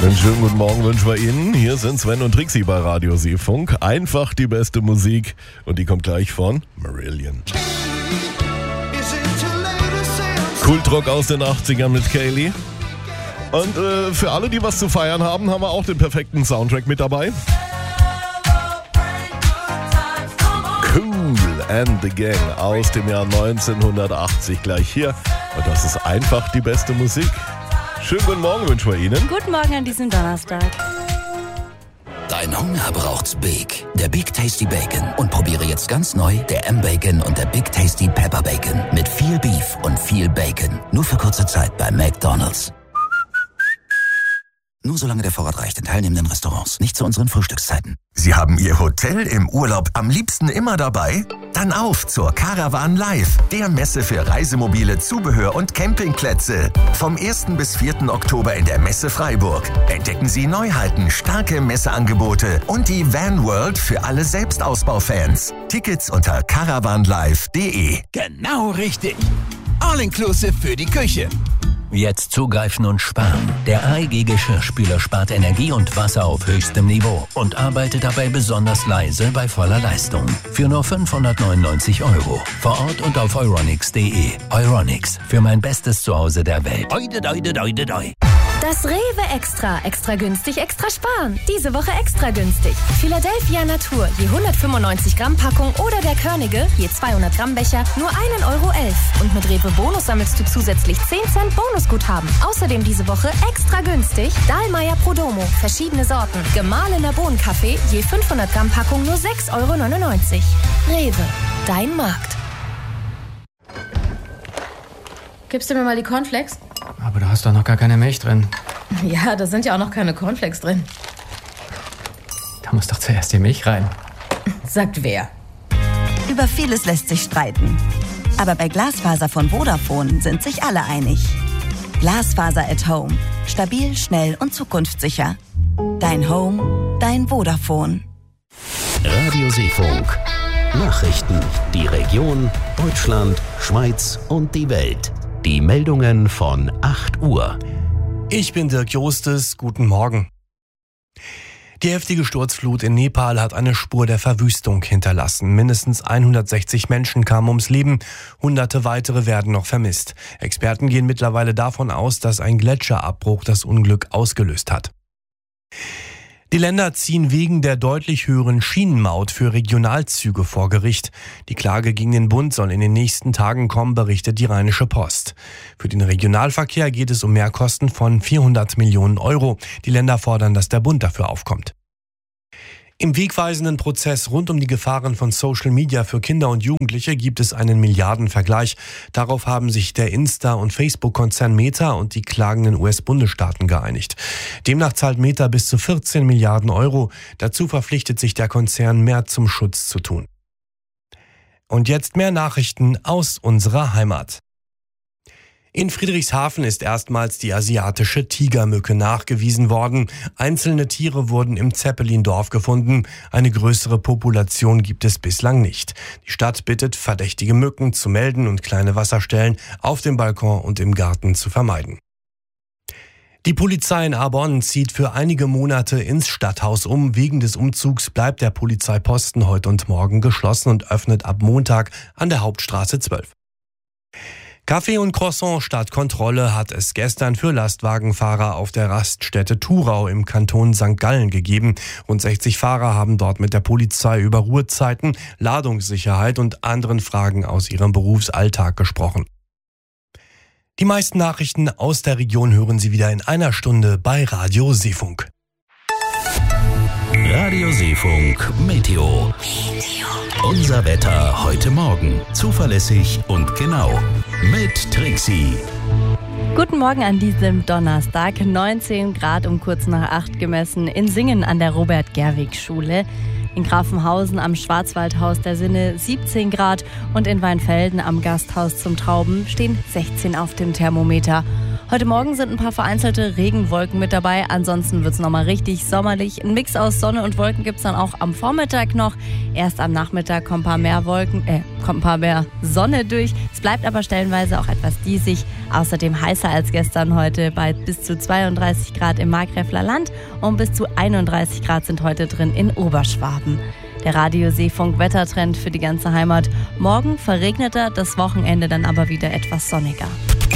Einen schönen guten Morgen wünschen wir Ihnen. Hier sind Sven und Trixie bei Radio Seefunk. Einfach die beste Musik. Und die kommt gleich von Marillion. Kultrock aus den 80ern mit Kaylee. Und für alle, die was zu feiern haben, haben wir auch den perfekten Soundtrack mit dabei. Kool and the Gang aus dem Jahr 1980 gleich hier. Und das ist einfach die beste Musik. Schönen guten Morgen wünschen wir Ihnen. Guten Morgen an diesem Donnerstag. Dein Hunger braucht's Big. Der Big Tasty Bacon. Und probiere jetzt ganz neu der M-Bacon und der Big Tasty Pepper Bacon. Mit viel Beef und viel Bacon. Nur für kurze Zeit bei McDonald's. Nur solange der Vorrat reicht in teilnehmenden Restaurants. Nicht zu unseren Frühstückszeiten. Sie haben Ihr Hotel im Urlaub am liebsten immer dabei? Dann auf zur Caravan Live, der Messe für Reisemobile, Zubehör und Campingplätze. Vom 1. bis 4. Oktober in der Messe Freiburg. Entdecken Sie Neuheiten, starke Messeangebote und die Van World für alle Selbstausbaufans. Tickets unter caravanlive.de. Genau richtig. All-inclusive für die Küche. Jetzt zugreifen und sparen. Der AEG Geschirrspüler spart Energie und Wasser auf höchstem Niveau und arbeitet dabei besonders leise bei voller Leistung. Für nur 599 €. Vor Ort und auf euronics.de. Euronics, für mein bestes Zuhause der Welt. Das Rewe Extra. Extra günstig, extra sparen. Diese Woche extra günstig. Philadelphia Natur, je 195 Gramm Packung oder der Körnige, je 200 Gramm Becher, nur 1,11 €. Und mit Rewe Bonus sammelst du zusätzlich 10 Cent Bonusguthaben. Außerdem diese Woche extra günstig Dahlmeier Prodomo, verschiedene Sorten. Gemahlener Bohnenkaffee, je 500 Gramm Packung nur 6,99 €. Rewe, dein Markt. Gibst du mir mal die Cornflakes? Aber da hast doch noch gar keine Milch drin. Ja, da sind ja auch noch keine Cornflakes drin. Da muss doch zuerst die Milch rein. Sagt wer? Über vieles lässt sich streiten. Aber bei Glasfaser von Vodafone sind sich alle einig. Glasfaser at Home. Stabil, schnell und zukunftssicher. Dein Home, dein Vodafone. Radio Seefunk. Nachrichten. Die Region, Deutschland, Schweiz und die Welt. Die Meldungen von 8 Uhr. Ich bin Dirk Jostes, guten Morgen. Die heftige Sturzflut in Nepal hat eine Spur der Verwüstung hinterlassen. Mindestens 160 Menschen kamen ums Leben, Hunderte weitere werden noch vermisst. Experten gehen mittlerweile davon aus, dass ein Gletscherabbruch das Unglück ausgelöst hat. Die Länder ziehen wegen der deutlich höheren Schienenmaut für Regionalzüge vor Gericht. Die Klage gegen den Bund soll in den nächsten Tagen kommen, berichtet die Rheinische Post. Für den Regionalverkehr geht es um Mehrkosten von 400 Millionen €. Die Länder fordern, dass der Bund dafür aufkommt. Im wegweisenden Prozess rund um die Gefahren von Social Media für Kinder und Jugendliche gibt es einen Milliardenvergleich. Darauf haben sich der Insta- und Facebook-Konzern Meta und die klagenden US-Bundesstaaten geeinigt. Demnach zahlt Meta bis zu 14 Milliarden €. Dazu verpflichtet sich der Konzern, mehr zum Schutz zu tun. Und jetzt mehr Nachrichten aus unserer Heimat. In Friedrichshafen ist erstmals die asiatische Tigermücke nachgewiesen worden. Einzelne Tiere wurden im Zeppelindorf gefunden. Eine größere Population gibt es bislang nicht. Die Stadt bittet, verdächtige Mücken zu melden und kleine Wasserstellen auf dem Balkon und im Garten zu vermeiden. Die Polizei in Arbonne zieht für einige Monate ins Stadthaus um. Wegen des Umzugs bleibt der Polizeiposten heute und morgen geschlossen und öffnet ab Montag an der Hauptstraße 12. Kaffee und Croissant statt Kontrolle hat es gestern für Lastwagenfahrer auf der Raststätte Thurau im Kanton St. Gallen gegeben. Rund 60 Fahrer haben dort mit der Polizei über Ruhezeiten, Ladungssicherheit und anderen Fragen aus ihrem Berufsalltag gesprochen. Die meisten Nachrichten aus der Region hören Sie wieder in einer Stunde bei Radio Seefunk. Radio Seefunk Meteo. Unser Wetter heute Morgen. Zuverlässig und genau. Mit Trixie. Guten Morgen an diesem Donnerstag. 19 Grad um kurz nach 8 gemessen in Singen an der Robert-Gerwig-Schule. In Grafenhausen am Schwarzwaldhaus der Sinne 17 Grad und in Weinfelden am Gasthaus zum Trauben stehen 16 auf dem Thermometer. Heute Morgen sind ein paar vereinzelte Regenwolken mit dabei. Ansonsten wird es nochmal richtig sommerlich. Ein Mix aus Sonne und Wolken gibt es dann auch am Vormittag noch. Erst am Nachmittag kommt ein paar mehr Sonne durch. Es bleibt aber stellenweise auch etwas diesig. Außerdem heißer als gestern heute bei bis zu 32 Grad im Markgräfler Land und bis zu 31 Grad sind heute drin in Oberschwaben. Der Radio Seefunk Wettertrend für die ganze Heimat. Morgen verregneter, das Wochenende dann aber wieder etwas sonniger.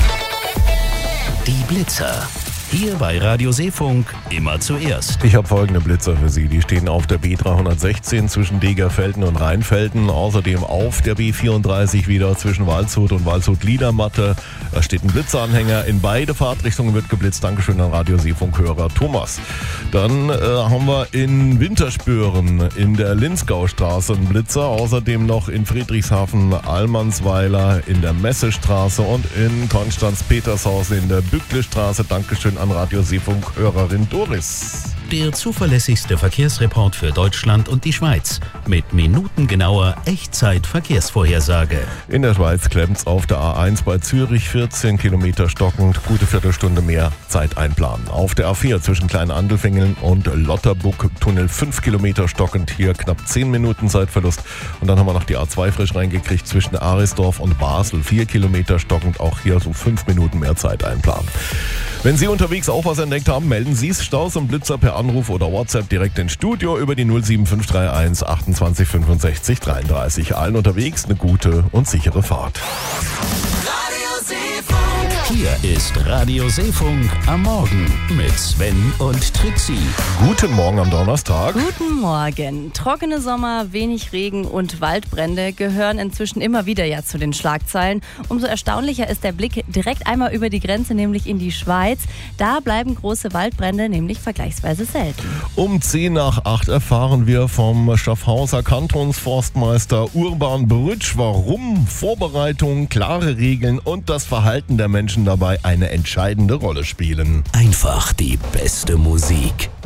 Die Blitzer. Hier bei Radio Seefunk immer zuerst. Ich habe folgende Blitzer für Sie. Die stehen auf der B316 zwischen Degerfelden und Rheinfelden. Außerdem auf der B34 wieder zwischen Waldshut und Waldshut-Liedermatte. Da steht ein Blitzeranhänger. In beide Fahrtrichtungen wird geblitzt. Dankeschön an Radio Seefunk-Hörer Thomas. Dann haben wir in Winterspüren in der Linzgaustraße einen Blitzer. Außerdem noch in Friedrichshafen, Allmannsweiler in der Messestraße und in Konstanz-Petershausen in der Bücklestraße. Dankeschön an Radio Seefunk-Hörerin Doris. Der zuverlässigste Verkehrsreport für Deutschland und die Schweiz. Mit minutengenauer Echtzeit-Verkehrsvorhersage. In der Schweiz klemmt's auf der A1 bei Zürich 14 Kilometer stockend. Gute Viertelstunde mehr Zeit einplanen. Auf der A4 zwischen Kleinandelfingen und Lotterbuck Tunnel 5 Kilometer stockend. Hier knapp 10 Minuten Zeitverlust. Und dann haben wir noch die A2 frisch reingekriegt zwischen Arisdorf und Basel. 4 Kilometer stockend. Auch hier so 5 Minuten mehr Zeit einplanen. Wenn Sie unterwegs auch was entdeckt haben, melden Sie es. Staus und Blitzer per Anruf oder WhatsApp direkt ins Studio über die 07531 28 65 33. Allen unterwegs eine gute und sichere Fahrt. Hier ist Radio Seefunk am Morgen mit Sven und Trixie. Guten Morgen am Donnerstag. Guten Morgen. Trockene Sommer, wenig Regen und Waldbrände gehören inzwischen immer wieder ja zu den Schlagzeilen. Umso erstaunlicher ist der Blick direkt einmal über die Grenze, nämlich in die Schweiz. Da bleiben große Waldbrände nämlich vergleichsweise selten. Um 7:10 erfahren wir vom Schaffhauser Kantonsforstmeister Urban Brütsch, warum Vorbereitung, klare Regeln und das Verhalten der Menschen dabei eine entscheidende Rolle spielen. Einfach die beste Musik.